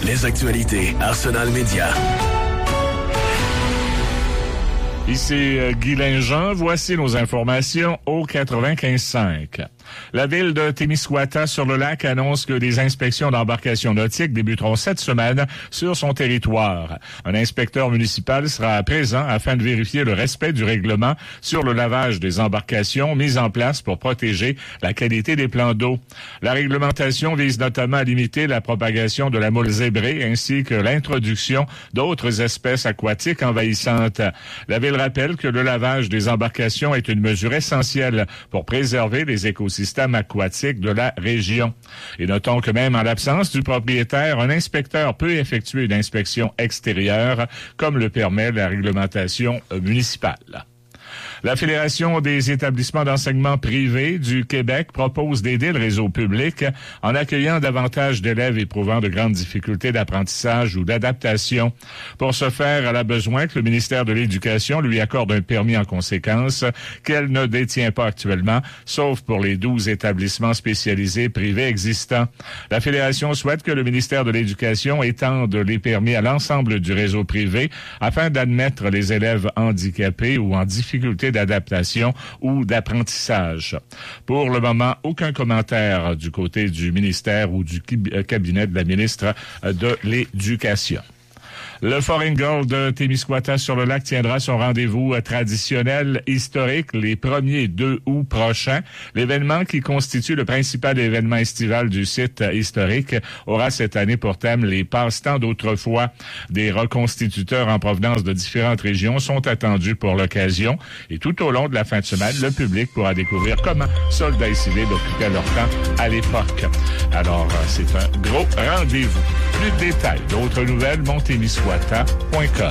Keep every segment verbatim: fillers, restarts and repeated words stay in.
les actualités Arsenal Média. Ici Guy Linjean, voici nos informations au quatre-vingt-quinze cinq. La ville de Témiscouata-sur-le-Lac annonce que des inspections d'embarcations nautiques débuteront cette semaine sur son territoire. Un inspecteur municipal sera présent afin de vérifier le respect du règlement sur le lavage des embarcations mis en place pour protéger la qualité des plans d'eau. La réglementation vise notamment à limiter la propagation de la moule zébrée ainsi que l'introduction d'autres espèces aquatiques envahissantes. La ville rappelle que le lavage des embarcations est une mesure essentielle pour préserver les écosystèmes système aquatique de la région. Et notons que même en l'absence du propriétaire, un inspecteur peut effectuer une inspection extérieure, comme le permet la réglementation municipale. La Fédération des établissements d'enseignement privés du Québec propose d'aider le réseau public en accueillant davantage d'élèves éprouvant de grandes difficultés d'apprentissage ou d'adaptation. Pour ce faire, elle a besoin que le ministère de l'Éducation lui accorde un permis en conséquence qu'elle ne détient pas actuellement, sauf pour les douze établissements spécialisés privés existants. La Fédération souhaite que le ministère de l'Éducation étende les permis à l'ensemble du réseau privé afin d'admettre les élèves handicapés ou en difficulté d'adaptation ou d'apprentissage. Pour le moment, aucun commentaire du côté du ministère ou du cabinet de la ministre de l'Éducation. Le Foreign Girl de Témiscouata-sur-le-Lac tiendra son rendez-vous traditionnel historique les premier et deux août prochains. L'événement, qui constitue le principal événement estival du site historique, aura cette année pour thème les passe-temps d'autrefois. Des reconstituteurs en provenance de différentes régions sont attendus pour l'occasion. Et tout au long de la fin de semaine, le public pourra découvrir comment soldats et civils occupaient leur temps à l'époque. Alors, c'est un gros rendez-vous. Plus de détails, d'autres nouvelles, montémiscouata point com.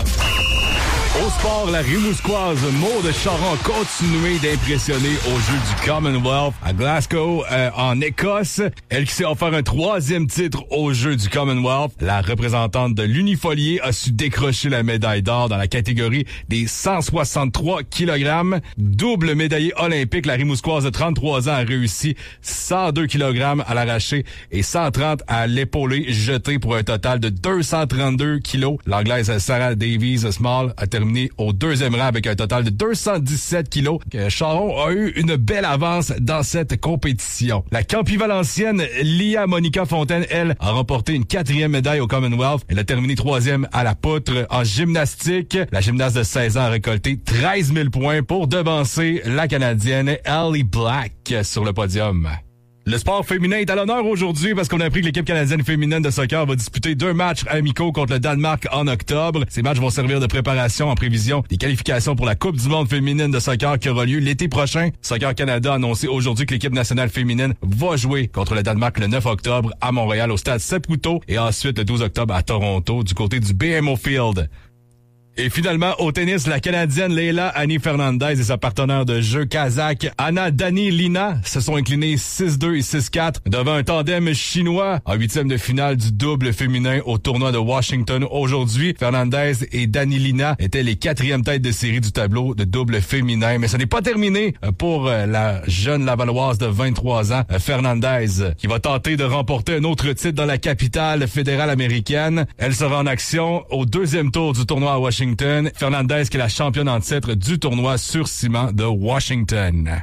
Au sport, la Rimouskoise Maude Charron a continué d'impressionner au jeu du Commonwealth à Glasgow, euh, en Écosse. Elle qui s'est offert un troisième titre au jeu du Commonwealth. La représentante de l'Unifolier a su décrocher la médaille d'or dans la catégorie des cent soixante-trois kilogrammes. Double médaillée olympique, la Rimouskoise de trente-trois ans a réussi cent deux kilogrammes à l'arraché et cent trente à l'épaulé jeté pour un total de deux cent trente-deux kilos. L'Anglaise Sarah Davies-Small a terminé au deuxième rang avec un total de deux cent dix-sept kilos. Charron a eu une belle avance dans cette compétition. La campivalencienne Lia Monica Fontaine, elle, a remporté une quatrième médaille au Commonwealth. Elle a terminé troisième à la poutre en gymnastique. La gymnaste de seize ans a récolté treize mille points pour devancer la Canadienne Ellie Black sur le podium. Le sport féminin est à l'honneur aujourd'hui parce qu'on a appris que l'équipe canadienne féminine de soccer va disputer deux matchs amicaux contre le Danemark en octobre. Ces matchs vont servir de préparation en prévision des qualifications pour la Coupe du monde féminine de soccer qui aura lieu l'été prochain. Soccer Canada a annoncé aujourd'hui que l'équipe nationale féminine va jouer contre le Danemark le neuf octobre à Montréal au stade Saputo et ensuite le douze octobre à Toronto du côté du B M O Field. Et finalement, au tennis, la Canadienne Leila Annie Fernandez et sa partenaire de jeu kazakh Anna Danilina se sont inclinés six deux et six quatre devant un tandem chinois en huitième de finale du double féminin au tournoi de Washington aujourd'hui. Fernandez et Danilina étaient les quatrièmes têtes de série du tableau de double féminin. Mais ce n'est pas terminé pour la jeune Lavalloise de vingt-trois ans, Fernandez, qui va tenter de remporter un autre titre dans la capitale fédérale américaine. Elle sera en action au deuxième tour du tournoi à Washington. Fernandez qui est la championne en titre du tournoi sur ciment de Washington.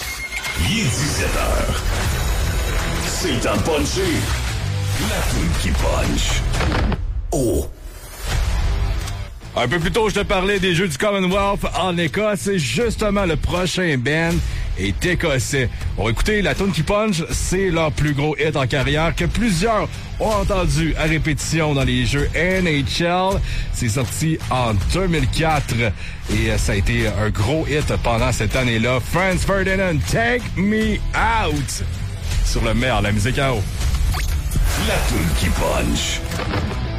Il est dix-sept heures. C'est le temps de puncher. La foule qui punch. Oh! Un peu plus tôt, je te parlais des Jeux du Commonwealth en Écosse. Et justement, le prochain band est écossais. Bon, écoutez, la tune qui punch, c'est leur plus gros hit en carrière que plusieurs ont entendu à répétition dans les Jeux N H L. C'est sorti en deux mille quatre et ça a été un gros hit pendant cette année-là. Franz Ferdinand, Take Me Out sur le meilleur de la musique à eau. La tune qui punch.